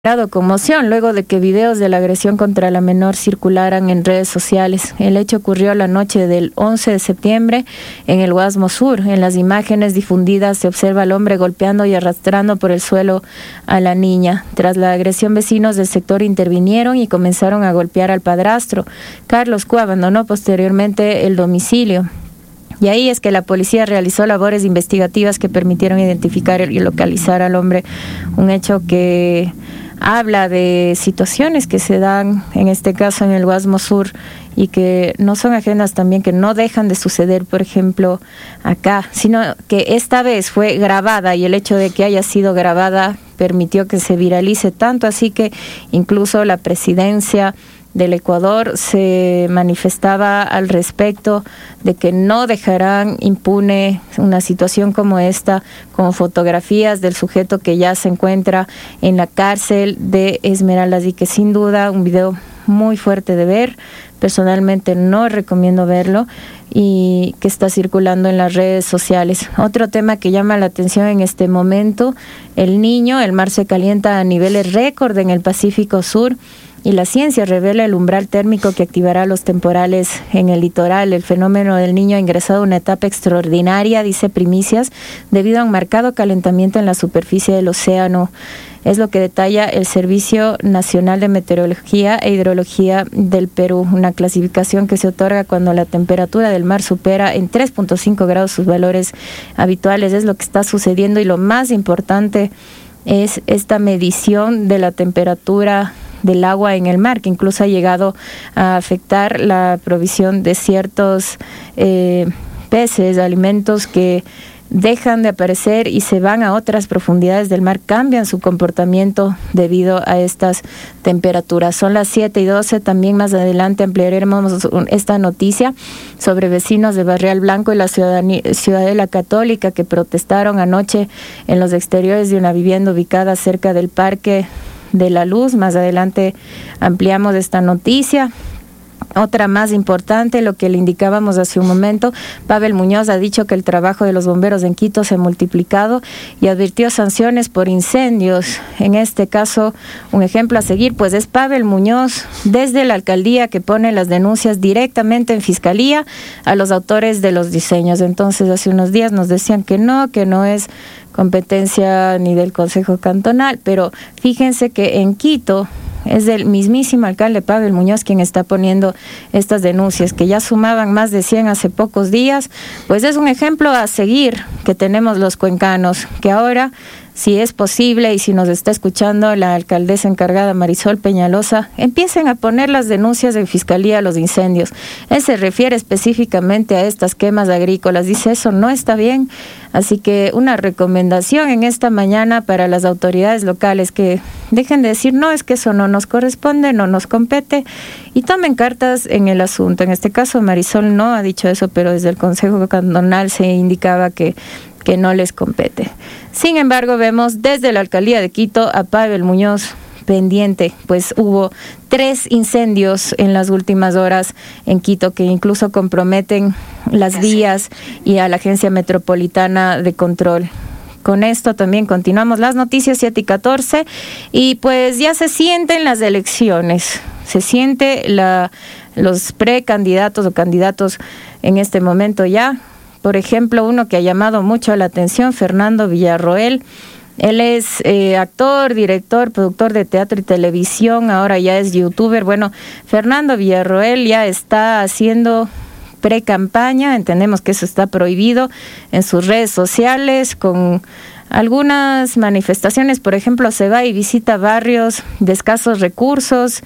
Conmoción luego de que videos de la agresión contra la menor circularan en redes sociales. El hecho ocurrió la noche del 11 de septiembre en el Guasmo Sur. En las imágenes difundidas se observa al hombre golpeando y arrastrando por el suelo a la niña. Tras la agresión, vecinos del sector intervinieron y comenzaron a golpear al padrastro. Carlos Q abandonó posteriormente el domicilio. Y ahí es que la policía realizó labores investigativas que permitieron identificar y localizar al hombre. Un hecho que habla de situaciones que se dan, en este caso en el Guasmo Sur, y que no son ajenas también, que no dejan de suceder, por ejemplo, acá, sino que esta vez fue grabada, y el hecho de que haya sido grabada permitió que se viralice tanto, así que incluso la presidencia del Ecuador se manifestaba al respecto de que no dejarán impune una situación como esta, con fotografías del sujeto que ya se encuentra en la cárcel de Esmeraldas, y que sin duda un video muy fuerte de ver. Personalmente no recomiendo verlo, y que está circulando en las redes sociales. Otro tema que llama la atención en este momento: el mar se calienta a niveles récord en el Pacífico Sur, y la ciencia revela el umbral térmico que activará los temporales en el litoral. El fenómeno del Niño ha ingresado a una etapa extraordinaria, dice Primicias, debido a un marcado calentamiento en la superficie del océano. Es lo que detalla el Servicio Nacional de Meteorología e Hidrología del Perú, una clasificación que se otorga cuando la temperatura del mar supera en 3.5 grados sus valores habituales. Es lo que está sucediendo, y lo más importante es esta medición de la temperatura del agua en el mar, que incluso ha llegado a afectar la provisión de ciertos peces, alimentos que dejan de aparecer y se van a otras profundidades del mar, cambian su comportamiento debido a estas temperaturas. Son las 7:12, también más adelante ampliaremos esta noticia sobre vecinos de Barrial Blanco y la Ciudadela Católica que protestaron anoche en los exteriores de una vivienda ubicada cerca del Parque de la Luz. Más adelante ampliamos esta noticia. Otra más importante, lo que le indicábamos hace un momento: Pavel Muñoz ha dicho que el trabajo de los bomberos en Quito se ha multiplicado y advirtió sanciones por incendios. En este caso, un ejemplo a seguir pues es Pavel Muñoz desde la alcaldía, que pone las denuncias directamente en fiscalía a los autores de los diseños. Entonces, hace unos días nos decían que no es competencia ni del Consejo Cantonal, pero fíjense que en Quito es el mismísimo alcalde Pavel Muñoz quien está poniendo estas denuncias, que ya sumaban más de 100 hace pocos días. Pues es un ejemplo a seguir que tenemos los cuencanos, que ahora, si es posible y si nos está escuchando la alcaldesa encargada Marisol Peñalosa, empiecen a poner las denuncias en fiscalía a los incendios. Él se refiere específicamente a estas quemas agrícolas, dice eso no está bien, así que una recomendación en esta mañana para las autoridades locales, que dejen de decir no, es que eso no nos corresponde, no nos compete, y tomen cartas en el asunto. En este caso Marisol no ha dicho eso, pero desde el Consejo Cantonal se indicaba que no les compete. Sin embargo, vemos desde la alcaldía de Quito a Pavel Muñoz pendiente, pues hubo 3 incendios en las últimas horas en Quito que incluso comprometen las vías y a la Agencia Metropolitana de Control. Con esto también continuamos las noticias 7:14, y pues ya se sienten las elecciones, se siente los precandidatos o candidatos en este momento ya. Por ejemplo, uno que ha llamado mucho la atención, Fernando Villarroel. Él es actor, director, productor de teatro y televisión, ahora ya es youtuber. Bueno, Fernando Villarroel ya está haciendo pre-campaña, entendemos que eso está prohibido, en sus redes sociales, con algunas manifestaciones. Por ejemplo, se va y visita barrios de escasos recursos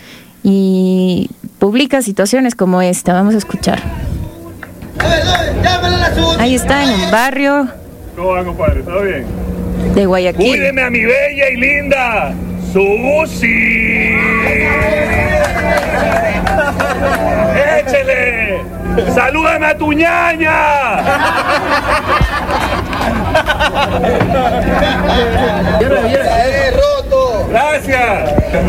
y publica situaciones como esta. Vamos a escuchar. Ahí está, en un barrio. ¿Cómo va, compadre? ¿Todo bien? De Guayaquil. Cuídeme a mi bella y linda Susi. Échele. Salúdame a tu ñaña. Roto. Gracias.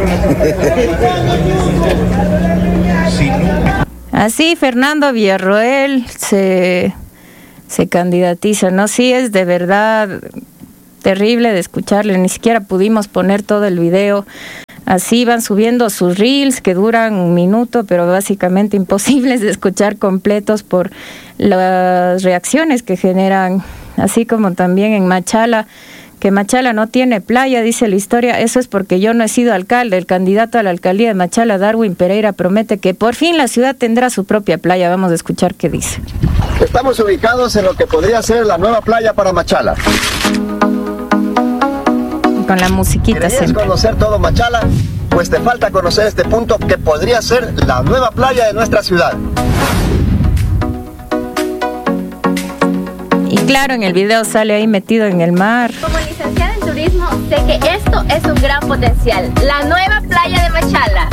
Así Fernando Villarroel se candidatiza, ¿no? Sí, es de verdad terrible de escucharle, ni siquiera pudimos poner todo el video. Así van subiendo sus reels que duran 1 minuto, pero básicamente imposibles de escuchar completos por las reacciones que generan, así como también en Machala, que Machala no tiene playa, dice la historia. Eso es porque yo no he sido alcalde. El candidato a la alcaldía de Machala, Darwin Pereira, promete que por fin la ciudad tendrá su propia playa. Vamos a escuchar qué dice. Estamos ubicados en lo que podría ser la nueva playa para Machala. Con la musiquita ¿Querías conocer todo Machala? Pues te falta conocer este punto que podría ser la nueva playa de nuestra ciudad. Y claro, en el video sale ahí metido en el mar. Como licenciada en turismo, sé que esto es un gran potencial. La nueva playa de Machala.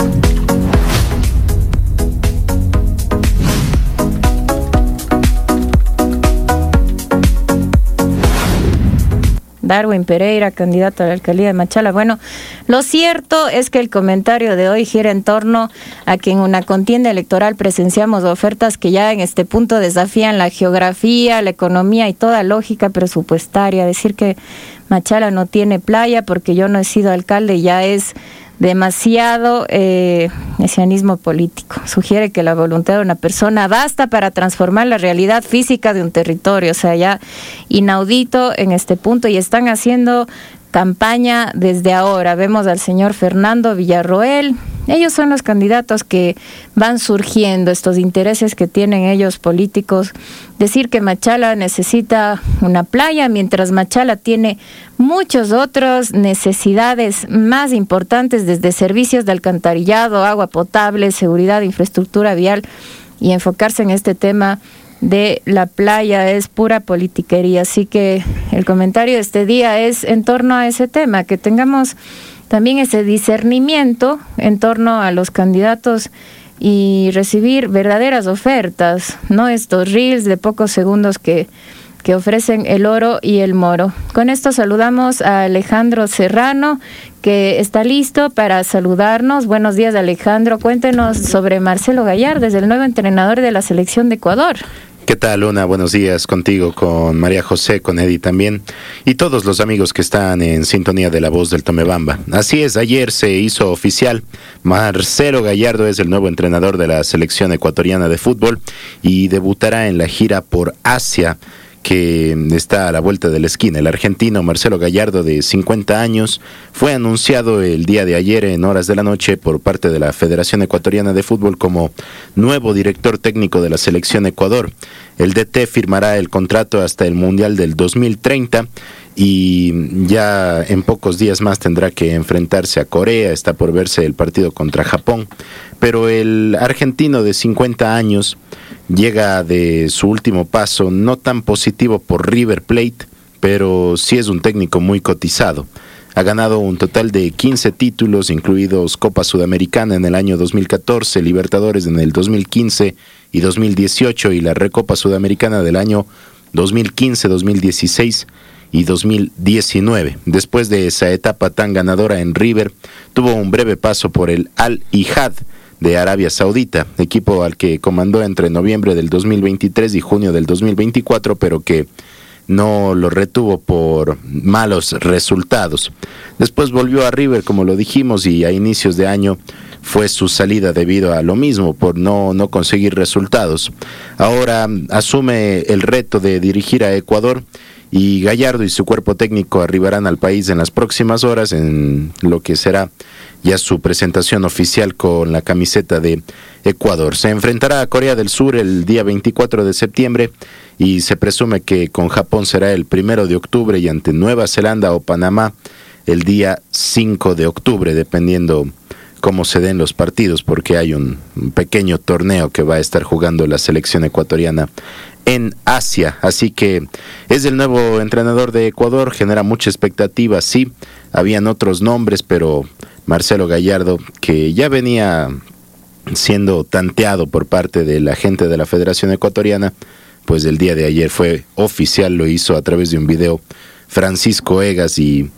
Darwin Pereira, candidato a la alcaldía de Machala. Bueno, lo cierto es que el comentario de hoy gira en torno a que en una contienda electoral presenciamos ofertas que ya en este punto desafían la geografía, la economía y toda lógica presupuestaria. Decir que Machala no tiene playa porque yo no he sido alcalde ya es demasiado mesianismo político. Sugiere que la voluntad de una persona basta para transformar la realidad física de un territorio. O sea, ya inaudito en este punto, y están haciendo campaña desde ahora. Vemos al señor Fernando Villarroel. Ellos son los candidatos que van surgiendo, estos intereses que tienen ellos políticos. Decir que Machala necesita una playa, mientras Machala tiene muchas otras necesidades más importantes, desde servicios de alcantarillado, agua potable, seguridad, infraestructura vial, y enfocarse en este tema de la playa es pura politiquería. Así que el comentario de este día es en torno a ese tema, que tengamos también ese discernimiento en torno a los candidatos y recibir verdaderas ofertas, no estos reels de pocos segundos que ofrecen el oro y el moro. Con esto saludamos a Alejandro Serrano, que está listo para saludarnos. Buenos días, Alejandro. Cuéntenos sobre Marcelo Gallardo, es el nuevo entrenador de la selección de Ecuador. ¿Qué tal, Luna? Buenos días contigo, con María José, con Eddie también, y todos los amigos que están en sintonía de La Voz del Tomebamba. Así es, ayer se hizo oficial, Marcelo Gallardo es el nuevo entrenador de la selección ecuatoriana de fútbol y debutará en la gira por Asia, que está a la vuelta de la esquina. El argentino Marcelo Gallardo, de 50 años, fue anunciado el día de ayer en horas de la noche por parte de la Federación Ecuatoriana de Fútbol como nuevo director técnico de la selección Ecuador. El DT firmará el contrato hasta el Mundial del 2030 y ya en pocos días más tendrá que enfrentarse a Corea. Está por verse el partido contra Japón, pero el argentino de 50 años llega de su último paso, no tan positivo por River Plate, pero sí es un técnico muy cotizado. Ha ganado un total de 15 títulos, incluidos Copa Sudamericana en el año 2014, Libertadores en el 2015 y 2018 y la Recopa Sudamericana del año 2015, 2016 y 2019. Después de esa etapa tan ganadora en River, tuvo un breve paso por el Al-Ittihad de Arabia Saudita, equipo al que comandó entre noviembre del 2023 y junio del 2024, pero que no lo retuvo por malos resultados. Después volvió a River, como lo dijimos, y a inicios de año fue su salida debido a lo mismo, por no conseguir resultados. Ahora asume el reto de dirigir a Ecuador, y Gallardo y su cuerpo técnico arribarán al país en las próximas horas, en lo que será ya su presentación oficial con la camiseta de Ecuador. Se enfrentará a Corea del Sur el día 24 de septiembre y se presume que con Japón será el 1 de octubre y ante Nueva Zelanda o Panamá el día 5 de octubre, dependiendo cómo se den los partidos, porque hay un pequeño torneo que va a estar jugando la selección ecuatoriana en Asia. Así que es el nuevo entrenador de Ecuador, genera mucha expectativa. Sí, habían otros nombres, pero Marcelo Gallardo, que ya venía siendo tanteado por parte de la gente de la Federación Ecuatoriana, pues el día de ayer fue oficial, lo hizo a través de un video Francisco Egas y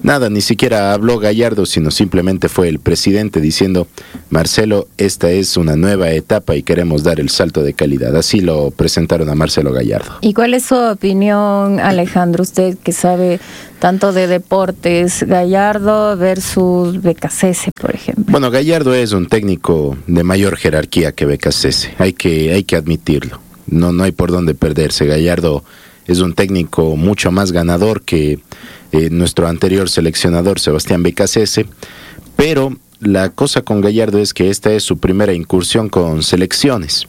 nada, ni siquiera habló Gallardo, sino simplemente fue el presidente diciendo: Marcelo, esta es una nueva etapa y queremos dar el salto de calidad. Así lo presentaron a Marcelo Gallardo. ¿Y cuál es su opinión, Alejandro? Usted que sabe tanto de deportes, Gallardo versus Becasese, por ejemplo. Bueno, Gallardo es un técnico de mayor jerarquía que Becasese, hay que admitirlo. No hay por dónde perderse. Gallardo es un técnico mucho más ganador que nuestro anterior seleccionador Sebastián Becasese, pero la cosa con Gallardo es que esta es su primera incursión con selecciones.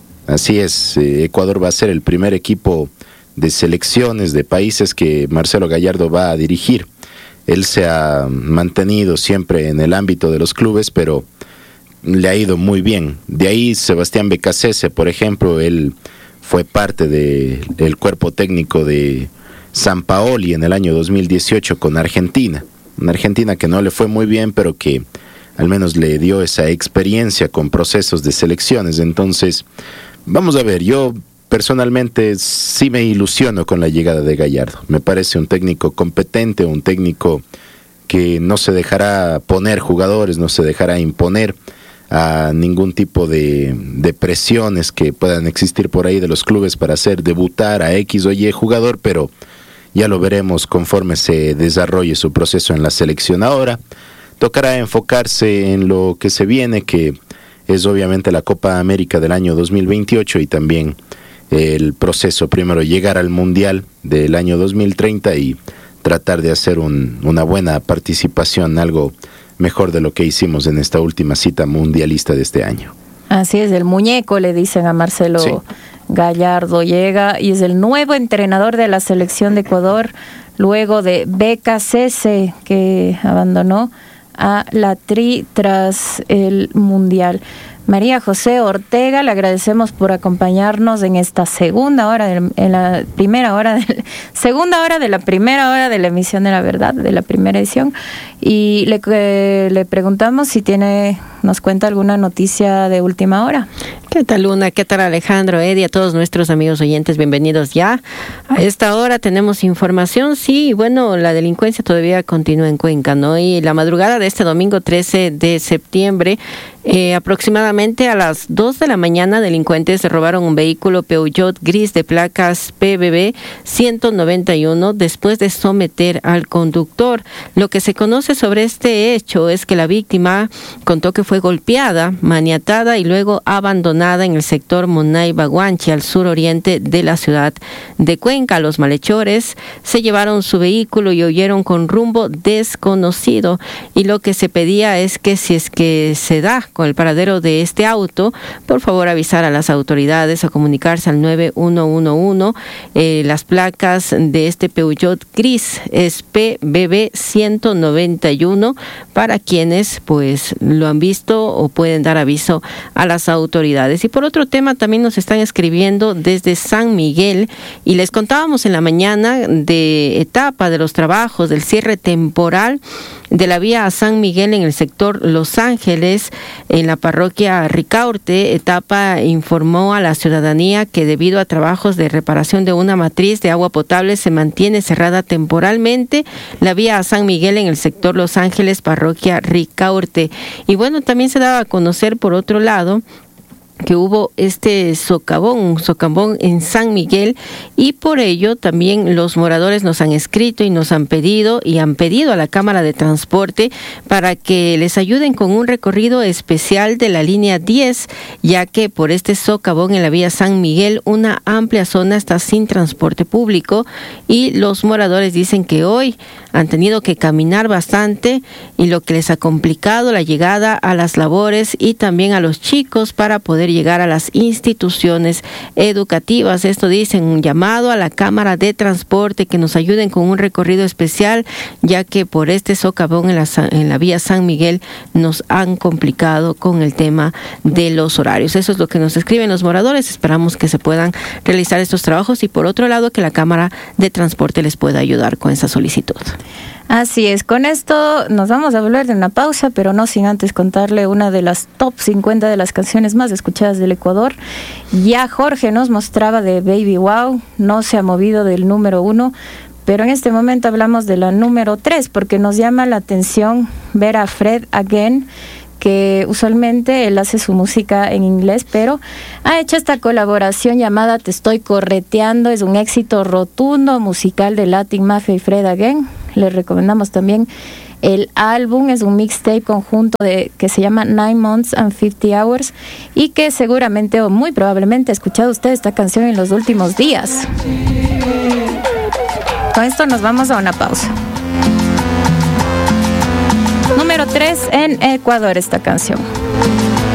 Así es, Ecuador va a ser el primer equipo de selecciones de países que Marcelo Gallardo va a dirigir. Él se ha mantenido siempre en el ámbito de los clubes, pero le ha ido muy bien. De ahí Sebastián Becasese, por ejemplo, él fue parte del cuerpo técnico de Sampaoli en el año 2018 con Argentina. Una Argentina que no le fue muy bien, pero que al menos le dio esa experiencia con procesos de selecciones. Entonces, vamos a ver, yo personalmente sí me ilusiono con la llegada de Gallardo. Me parece un técnico competente, un técnico que no se dejará poner jugadores, no se dejará imponer a ningún tipo de presiones que puedan existir por ahí de los clubes para hacer debutar a X o Y jugador, pero ya lo veremos conforme se desarrolle su proceso en la selección. Ahora tocará enfocarse en lo que se viene, que es obviamente la Copa América del año 2028 y también el proceso, primero llegar al Mundial del año 2030 y tratar de hacer una buena participación, algo mejor de lo que hicimos en esta última cita mundialista de este año. Así es, el muñeco le dicen a Marcelo sí. Gallardo llega y es el nuevo entrenador de la selección de Ecuador luego de Becasese, que abandonó a la Tri tras el Mundial. María José Ortega, le agradecemos por acompañarnos en esta segunda hora de la primera hora de la emisión de La Verdad, de la primera edición, y le preguntamos si nos cuenta alguna noticia de última hora. ¿Qué tal, Luna? ¿Qué tal, Alejandro, Eddie? A todos nuestros amigos oyentes, bienvenidos ya. A esta hora tenemos información, sí, bueno, la delincuencia todavía continúa en Cuenca, ¿no? Y la madrugada de este domingo 13 de septiembre, aproximadamente a las 2 de la mañana, delincuentes robaron un vehículo Peugeot gris de placas PBB 191 después de someter al conductor. Lo que se conoce sobre este hecho es que la víctima contó que fue golpeada, maniatada y luego abandonada en el sector Monay-Baguanchi, al suroriente de la ciudad de Cuenca. Los malhechores se llevaron su vehículo y huyeron con rumbo desconocido, y lo que se pedía es que si es que se da con el paradero de este auto, por favor avisar a las autoridades o comunicarse al 9111. Las placas de este Peugeot gris es PBB 191 para quienes pues lo han visto o pueden dar aviso a las autoridades. Y por otro tema, también nos están escribiendo desde San Miguel y les contábamos en la mañana de etapa de los trabajos del cierre temporal de la vía a San Miguel en el sector Los Ángeles, en la parroquia Ricaurte. Etapa informó a la ciudadanía que debido a trabajos de reparación de una matriz de agua potable se mantiene cerrada temporalmente la vía a San Miguel en el sector Los Ángeles, parroquia Ricaurte. Y bueno, también se daba a conocer por otro lado que hubo este socavón en San Miguel, y por ello también los moradores nos han escrito y nos han pedido a la Cámara de Transporte para que les ayuden con un recorrido especial de la línea 10, ya que por este socavón en la vía San Miguel una amplia zona está sin transporte público y los moradores dicen que hoy han tenido que caminar bastante, y lo que les ha complicado la llegada a las labores y también a los chicos para poder llegar a las instituciones educativas. Esto dicen, un llamado a la Cámara de Transporte que nos ayuden con un recorrido especial, ya que por este socavón en la vía San Miguel nos han complicado con el tema de los horarios. Eso es lo que nos escriben los moradores. Esperamos que se puedan realizar estos trabajos y por otro lado que la Cámara de Transporte les pueda ayudar con esa solicitud. Así es, con esto nos vamos a volver de una pausa, pero no sin antes contarle una de las top 50 de las canciones más escuchadas del Ecuador. Ya Jorge nos mostraba de Baby Wow, no se ha movido del número 1, Pero en este momento hablamos de la número 3, porque nos llama la atención ver a Fred Again, que usualmente él hace su música en inglés, pero ha hecho esta colaboración llamada Te Estoy Correteando. Es un éxito rotundo musical de Latin Mafia y Fred Again. Les recomendamos también el álbum, es un mixtape conjunto que se llama 9 Months and 50 Hours, y que seguramente o muy probablemente ha escuchado usted esta canción en los últimos días. Con esto nos vamos a una pausa. Número 3 en Ecuador esta canción.